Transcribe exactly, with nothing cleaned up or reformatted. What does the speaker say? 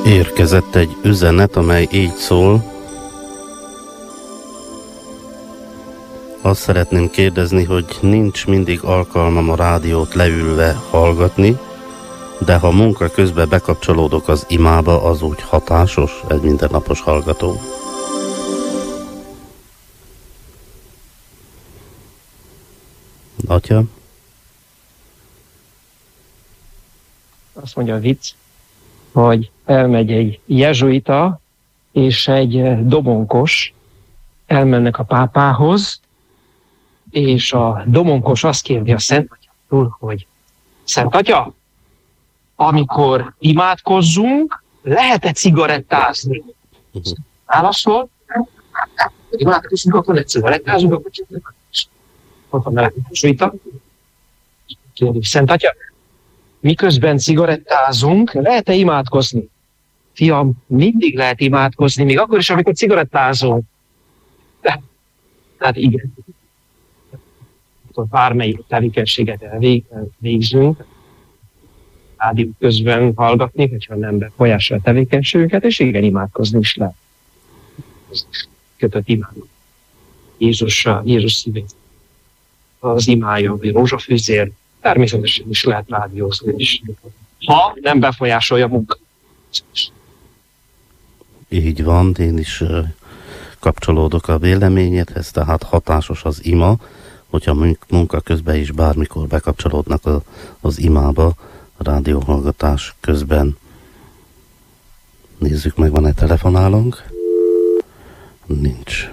Érkezett egy üzenet, amely így szól. Azt szeretném kérdezni, hogy nincs mindig alkalmam a rádiót leülve hallgatni, de ha munka közben bekapcsolódok az imába, az úgy hatásos, egy mindennapos hallgató. Atya? Azt mondja a vicc, hogy elmegy egy jezsuita és egy domonkos, elmennek a pápához, és a domonkos azt kérdi a Szent Atyától, hogy Szent Atya, amikor imádkozzunk, lehet-e cigarettázni? Válaszol, imádkozzunk, akkor egy cigarettázunk, akkor csak nem. Ott van mellett a jezsuita, kérdi, Szent Atya, miközben cigarettázunk, lehet-e imádkozni? Fiam, mindig lehet imádkozni, még akkor is, amikor cigarettázunk. De, tehát igen. Bármelyik tevékenységet elvégzünk, rádió közben hallgatni, hogyha nem befolyásol a tevékenységünket, és igen, imádkozni is lehet. Kötött imád. Jézus, Jézus szívét. Az imája, vagy rózsafűzér, természetesen is lehet rádiózni is. Ha nem befolyásolja a munka. Így van, én is kapcsolódok a véleményedhez, tehát hatásos az ima, hogyha munka közben is bármikor bekapcsolódnak az imába, a rádióhallgatás közben. Nézzük meg, van-e telefonálunk? Nincs.